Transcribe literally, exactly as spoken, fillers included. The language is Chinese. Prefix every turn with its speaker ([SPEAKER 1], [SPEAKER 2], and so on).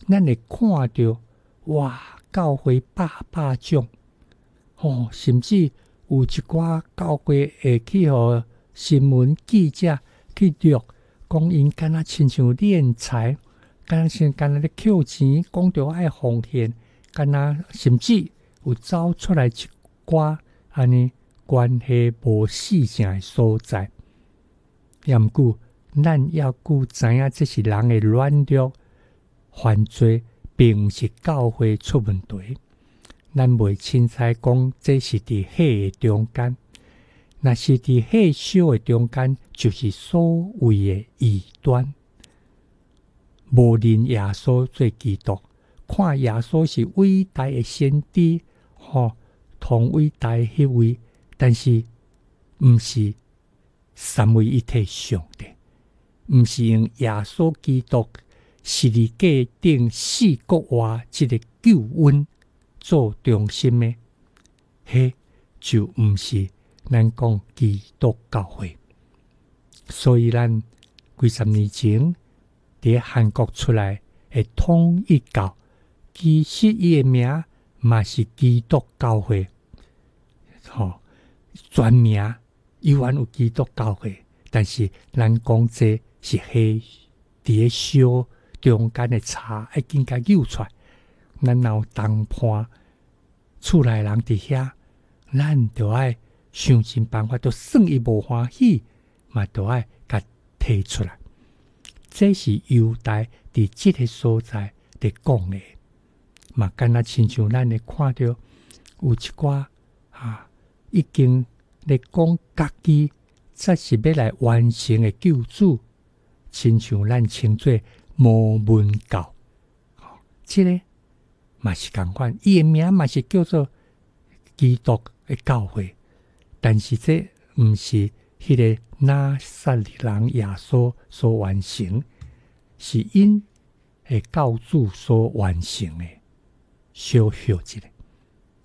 [SPEAKER 1] 咱会看到哇，教会百百种，哦，甚至有一寡教会会去互新闻记者去录，讲因敢若亲像敛财，敢若像敢若咧扣钱，讲着爱奉献，敢若甚至有走出来一寡安尼关系无四正的所在。也毋过，咱要顾知影这是人的软弱犯罪，并毋是教会出问题。咱袂凊彩讲这是伫火的中间，若是伫火烧的中间，就是所谓的异端。无认耶稣做基督，看耶稣是伟大的先知，吼、哦，同伟大的迄位，但是毋是三位一体上帝，毋是用耶稣基督十字架顶四国外即个救恩做中心的，迄就毋是咱讲基督教会。所以咱几十年前伫韩国出来的统一教，其实伊的名嘛是基督教会，吼、哦，全名依然有基督教会，但是咱讲这是迄伫个烧中间的茶，要紧甲揪出来。咱若有同伴厝内人伫遐，咱就爱想尽办法，就算伊无欢喜，嘛就爱甲提出来。这是犹大伫即个所在伫讲的，嘛敢若亲像咱会看到有一寡啊，已经咧讲家己则是要来完成的救主，亲像咱称作摩门教，哦，这个嘛是同款，伊的名嘛是叫做基督的教会，但是这毋是迄个拿撒勒人耶稣所完成，是因的教主所完成的。小小一个。